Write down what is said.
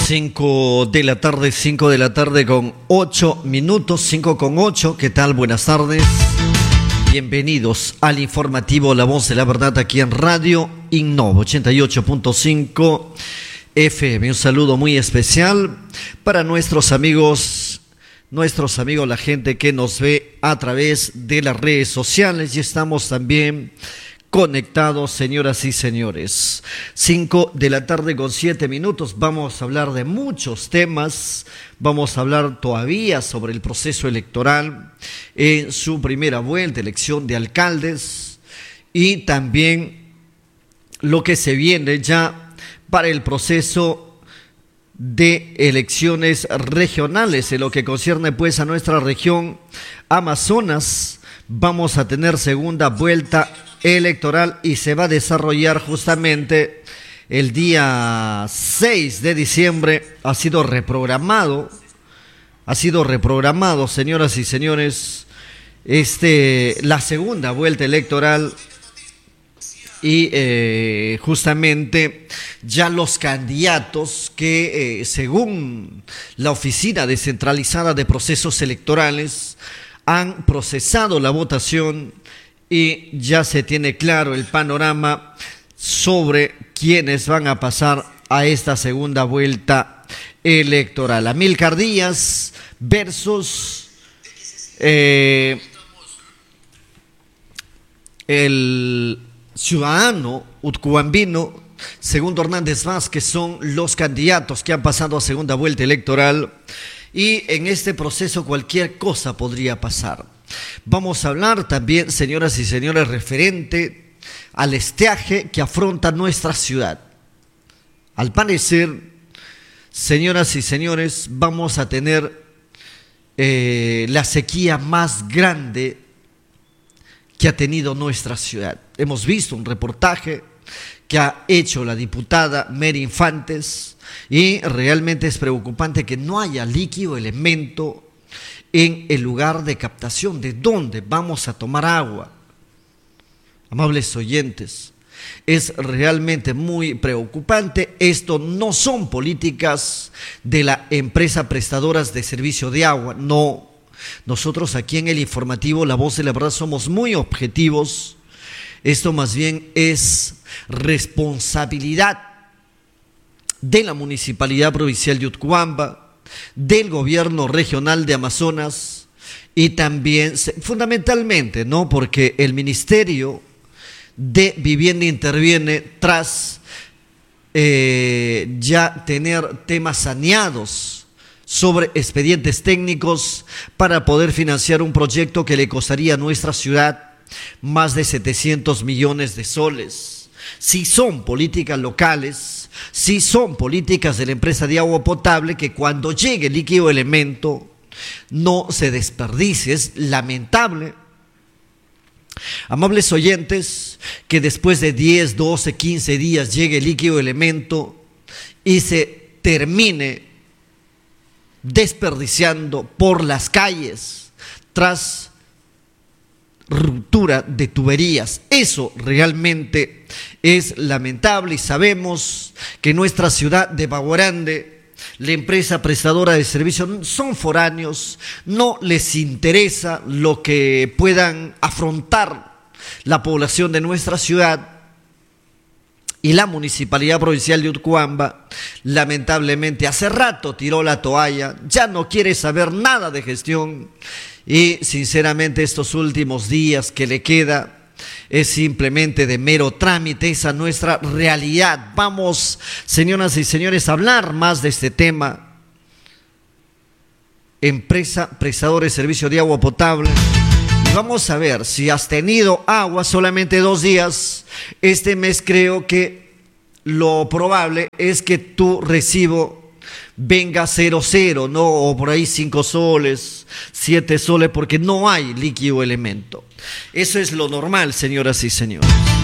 5 de la tarde, 5 de la tarde con 8 minutos, 5 con 8. ¿Qué tal? Buenas tardes. Bienvenidos al informativo La Voz de la Verdad aquí en Radio Innova 88.5 FM. Un saludo muy especial para nuestros amigos, la gente que nos ve a través de las redes sociales, y estamos también conectados, señoras y señores. 5 de la tarde con 7 minutos. Vamos a hablar de muchos temas. Vamos a hablar todavía sobre el proceso electoral en su primera vuelta, elección de alcaldes, y también lo que se viene ya para el proceso de elecciones regionales. En lo que concierne pues a nuestra región Amazonas, vamos a tener segunda vuelta electoral y se va a desarrollar justamente el día 6 de diciembre. Ha sido reprogramado, señoras y señores, la segunda vuelta electoral, y justamente ya los candidatos que según la Oficina Descentralizada de Procesos Electorales han procesado la votación, y ya se tiene claro el panorama sobre quiénes van a pasar a esta segunda vuelta electoral. Amílcar Díaz versus el ciudadano utcuambino Segundo Hernández Vázquez son los candidatos que han pasado a segunda vuelta electoral, y en este proceso cualquier cosa podría pasar. Vamos a hablar también, señoras y señores, referente al estiaje que afronta nuestra ciudad. Al parecer, señoras y señores, vamos a tener la sequía más grande que ha tenido nuestra ciudad. Hemos visto un reportaje que ha hecho la diputada Mary Infantes, y realmente es preocupante que no haya líquido elemento en el lugar de captación de donde vamos a tomar agua. Amables oyentes, es realmente muy preocupante. Esto no son políticas de la empresa prestadoras de servicio de agua, no. Nosotros aquí en el informativo La Voz de la Verdad somos muy objetivos. Esto más bien es responsabilidad de la Municipalidad Provincial de Utcuamba, del Gobierno Regional de Amazonas, y también fundamentalmente, ¿no?, porque el Ministerio de Vivienda interviene tras ya tener temas saneados sobre expedientes técnicos para poder financiar un proyecto que le costaría a nuestra ciudad más de 700 millones de soles. Si son políticas locales, si son políticas de la empresa de agua potable, que cuando llegue el líquido elemento no se desperdicie. Es lamentable, amables oyentes, que después de 10, 12, 15 días llegue el líquido elemento y se termine desperdiciando por las calles tras ruptura de tuberías. Eso realmente es lamentable, y sabemos que en nuestra ciudad de Baguarande, la empresa prestadora de servicios son foráneos, no les interesa lo que puedan afrontar la población de nuestra ciudad, y la Municipalidad Provincial de Utcuamba lamentablemente hace rato tiró la toalla, ya no quiere saber nada de gestión, y sinceramente estos últimos días que le queda es simplemente de mero trámite. Esa es nuestra realidad. Vamos, señoras y señores, a hablar más de este tema. Empresa prestadora de servicio de agua potable. Y vamos a ver si has tenido agua solamente 2 días. Este mes creo que lo probable es que tu recibo venga 0, ¿no? O por ahí 5 soles, 7 soles, porque no hay líquido elemento. Eso es lo normal, señoras y señores.